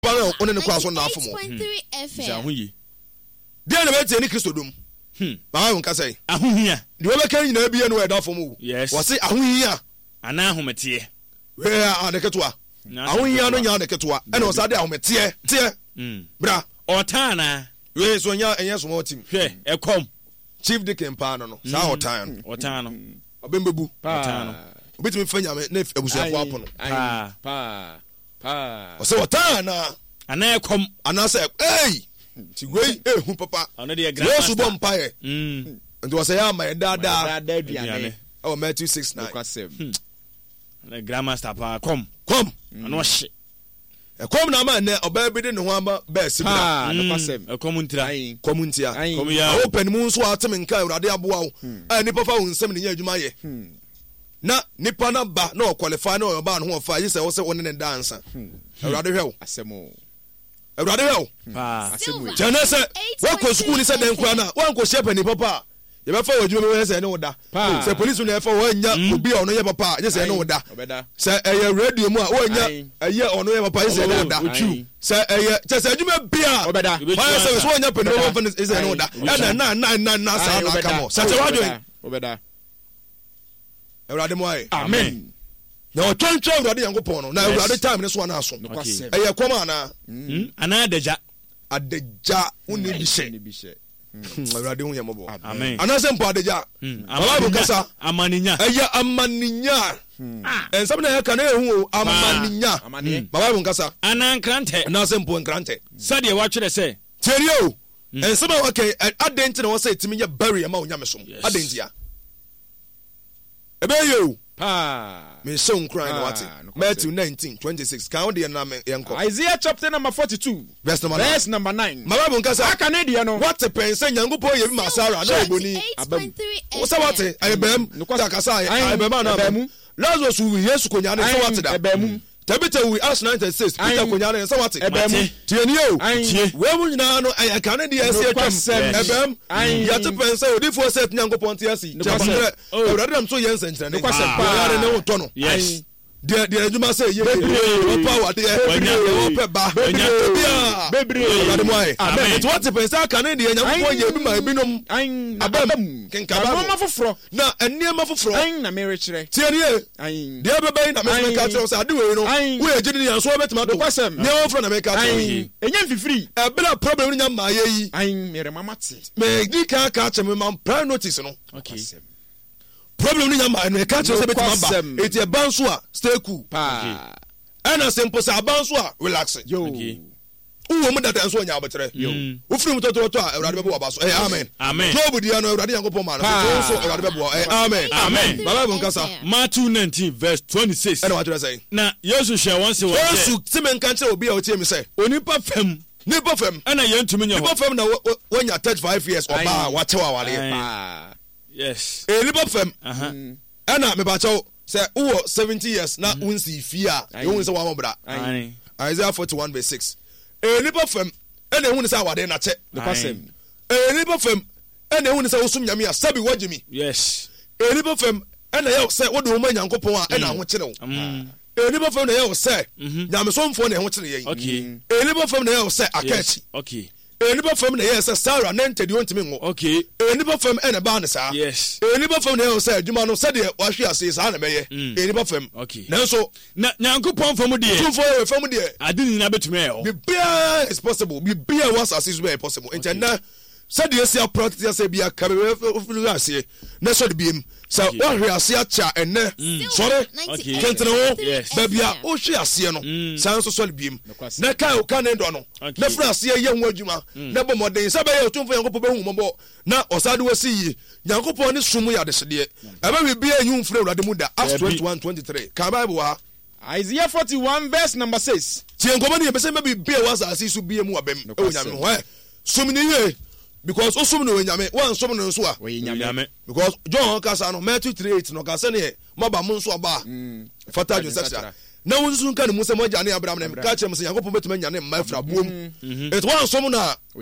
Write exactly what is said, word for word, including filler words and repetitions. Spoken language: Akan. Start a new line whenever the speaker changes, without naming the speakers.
Pano on the class on the Afamo.
Zahuyi.
Dear the any Christodum. Hm. I won't say.
Ahuya.
The other can you be anywhere down for me.
Yes.
Was it Ahuya?
Anahumetie.
Where are the Catua? Ahuya no Yana Catua. And was that Ahumetie? Tear. Bra.
Otana.
Yes, when you're and yes, more team.
Here, a com.
Chief Dick and Pano. Sao time.
Otano.
A bimbu.
Otano.
Bit me finger, if it was a weapon.
Pa.
Pa. Pa.
So Otana.
And I come.
And I said, hey. Ti wei ehu papa Yesu bom pae mm and was say my dada
dada
oh Matthew six nine
the grandmaster pa come
come
and wash
e come na ma ne oba bi de ne ho aba ba sibra
no kwasem
e come ntira
come ntia
come ya
open mu nso atem nka Awurade aboa wo a nipa fa wo nsem ne nya adwuma ye na nipa na ba na o qualify na o ba no ho fa yi se wo se wo ne dance Awurade hwe wo
asemo
Awurade hwe wo
pa
jana se wo ko school ni se den kwa na wo ko shepe ni papa ye be fa wo adwuma we se ne wo da se police no e fa wo nya obi ono ye papa ye se ne wo da se eye radio mu a wo nya eye ono ye papa ye se ne da se eye che se adwuma bia
obeda
fa se so nya pe no wo fa ye se ne wo da na na na na na sa na ka mo se che wa do
obeda
Awurade mo ai
amen
na o twentwe Awurade Yankopon no na Awurade time ne so na aso eye kwama na
ana adaja
adaja uni bi she Awurade hu yambo
amen
ana se mpo adaja baba kasa
amaninya
eye amaninya en sabna ya kana ehu amaninya baba kasa
ana nkrante
ana se mpo nkrante
sade wa twere se
terio en sabna okay adenti na wo se timi ya bury ma onya mesom adenti ya ebe yo
pa
me so nkran na wate Matthew nineteen twenty-six count the na yanko
Isaiah chapter number forty-two
verse number nine
verse number nine
mababu nkasa
aka na dia no
what pense Nyankopon ye bi masara na oboni
abam
wo sa wate ayebam nukwasa kasa ayebam na abam Lazarus wi Yesu konya ne so wate da
abam
Tabita wi Acts nine thirty-six Peter konya ne so wate
abam
tieni o we mu nyina no ayaka ne dia se atwam abam ya te pense odifo set Nyankopon te asi chapter Awurade am so yen senkyere ne kwasa pa ne wo to no
yes
de de adwuma say ye power de e pe ba bia
bebre
Awurade mo ai amen it what pense aka ne de Nyankopon ye bi ma binom abam kenkaba
no mafoforo
na enema foforo
an na mere kire
tieni e
an
de bebe na me ka tell say ade we no we ejidi ni yanso betima to
kwasem
ne wo fro na me ka tell
enya mfifiri
e bela problem ni nya ma ye yi
an mere mamate
me di ka ka che me man prior notice no
okay
problem ni nya ma no ka tell say betima ba eti e banso a stay cool
pa
ana simple say banso a relax
yo
uwo mu dada nso nya abetere wo firi mu toto to a Awurade bebo abaso eh amen
amen
job dia no Awurade Yankopon ma no so Awurade bebo eh amen
amen
baba bon kasa
Matthew nineteen verse twenty-six
ana what you say
na Yesu hwe won se won
Yesu timen kan che obi a otie mi say
onipa fam
nipa fam
ana yentumi nya
nipa fam na wonya thirty-five years oba wa chewa wale
pa yes
eh nipa fam
aha
ana me ba chew say wo seventy years na unsi fi a you won say wa mobra Isaiah forty-one verse six eh nipa fam ene hu ni say awade na che
the person
eh nipa fam ene hu ni say osum nyame a sabi wagimi
yes
eh nipa fam ene ye say wo do ma Nyankopon a ene ho kire wo eh nipa fam na ye say nyame somfo na ye ho kire ye
okay
eh nipa fam na ye say akachi
okay
enipa fam na ye say Sarah na ntedi ontimi ngo
okay
enipa fam ene ba ne sa
yes
enipa fam na ye say adwuma no say de wa hwe ase sa na meye enipa fam
okay
nanso
na Nyankopon fam de
tumfo ye fam de
ade ni na betumi e ho
be bia is possible be bia was as is very possible intenda say de sia practice say bia ka be ofulu ase na so de biem so wa hwe ase acha ene sorry kentene ho ba bia o hwe ase no san so so de biem na kai o kan ndo no na fra ase ye hu adwuma na bo moden say ba ye otumfo Yankopon be hu mombo na osade wasi yi Yankopon ni sumu ya de sede e ba be bia hu mfre Awurade mu da Acts twenty-one twenty-three ka Bible wa
Isaiah forty-one verse number six
tie ngoma ni be say be bia was ase su bia mu abem e onyame ho eh sum ni ye because osum no nyame wan sum no nso a
nyame
because John kasa no Matthew three eight no kasa ne maba mun so aba fata jo sasa na wonsu kan mu se mo jane Abraham na ka che mo se Yankopon betuma nyane mma fra buom et wan sum na